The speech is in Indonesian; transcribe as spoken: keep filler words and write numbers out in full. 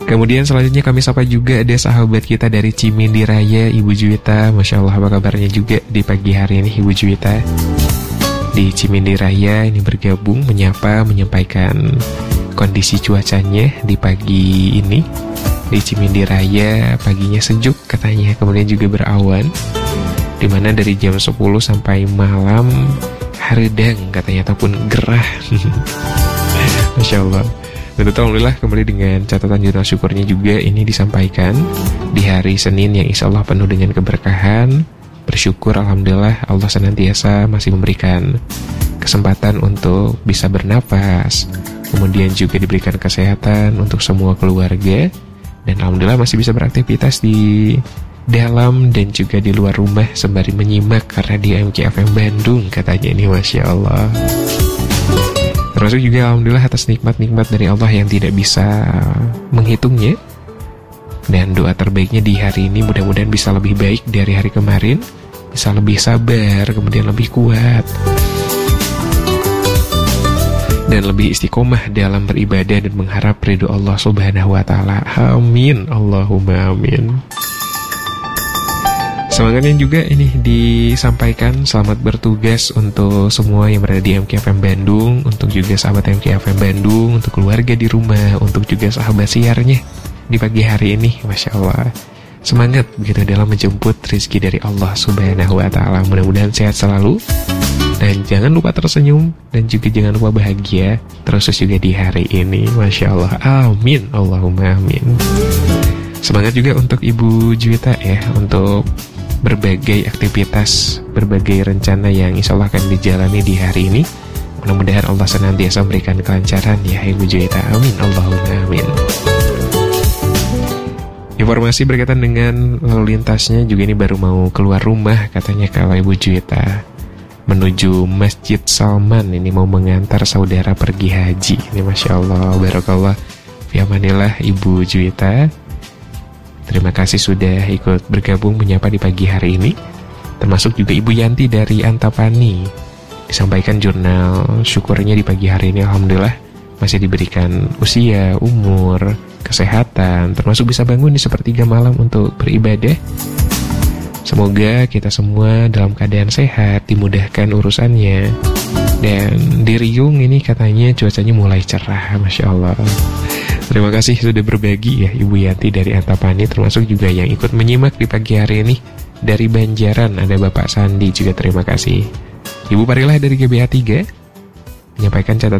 Kemudian selanjutnya kami sapa juga ada sahabat kita dari Cimindi Raya, Ibu Juwita. Masya Allah, apa kabarnya juga di pagi hari ini Ibu Juwita di Cimindi Raya ini bergabung menyapa, menyampaikan kondisi cuacanya di pagi ini. Di Cimindi Raya paginya sejuk katanya, kemudian juga berawan, dimana dari jam sepuluh sampai malam haredang katanya ataupun gerah. Masya Allah. Dan tentu alhamdulillah kembali dengan catatan jurnal syukurnya juga ini disampaikan di hari Senin yang insya Allah penuh dengan keberkahan. Bersyukur alhamdulillah Allah senantiasa masih memberikan kesempatan untuk bisa bernapas, kemudian juga diberikan kesehatan untuk semua keluarga, dan alhamdulillah masih bisa beraktivitas di dalam dan juga di luar rumah sembari menyimak radio M K F M Bandung katanya ini. Masya Allah. Termasuk juga alhamdulillah atas nikmat-nikmat dari Allah yang tidak bisa menghitungnya. Dan doa terbaiknya di hari ini mudah-mudahan bisa lebih baik dari hari kemarin, bisa lebih sabar, kemudian lebih kuat, dan lebih istiqomah dalam beribadah dan mengharap ridho Allah Subhanahu wa taala. Amin. Allahumma amin. Semangatnya juga ini disampaikan selamat bertugas untuk semua yang berada di M K F M Bandung, untuk juga sahabat M K F M Bandung, untuk keluarga di rumah, untuk juga sahabat siarnya di pagi hari ini. Masya Allah, semangat begitu dalam menjemput rezeki dari Allah Subhanahu wa taala. Mudah-mudahan sehat selalu dan jangan lupa tersenyum, dan juga jangan lupa bahagia terus juga di hari ini. Masya Allah, amin. Allahumma amin. Semangat juga untuk Ibu Juwita ya, untuk berbagai aktivitas, berbagai rencana yang insya Allah akan dijalani di hari ini. Mudah-mudahan Allah senantiasa memberikan kelancaran ya Ibu Juwita. Amin. Allahumma amin. Informasi berkaitan dengan lalu lintasnya juga ini baru mau keluar rumah katanya kalau Ibu Juwita menuju Masjid Salman, ini mau mengantar saudara pergi haji. Ini Masya Allah, barakallah fi amanillah Ibu Juwita. Terima kasih sudah ikut bergabung menyapa di pagi hari ini. Termasuk juga Ibu Yanti dari Antapani. Disampaikan jurnal syukurnya di pagi hari ini alhamdulillah masih diberikan usia, umur, kesehatan, termasuk bisa bangun di sepertiga malam untuk beribadah. Semoga kita semua dalam keadaan sehat, dimudahkan urusannya. Dan di Riung ini katanya cuacanya mulai cerah. Masya Allah. Terima kasih sudah berbagi ya Ibu Yanti dari Antapani, termasuk juga yang ikut menyimak di pagi hari ini dari Banjaran ada Bapak Sandi juga terima kasih. Ibu Parilah dari G B H tiga menyampaikan catatan